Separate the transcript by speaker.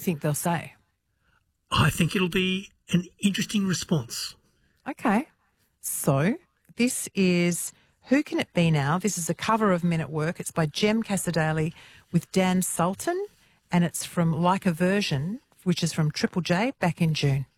Speaker 1: think they'll say?
Speaker 2: I think it'll be an interesting response.
Speaker 1: Okay. So this is Who Can It Be Now? This is a cover of Men at Work. It's by Jem Casadale with Dan Sultan, and it's from Like a Version, which is from Triple J back in June.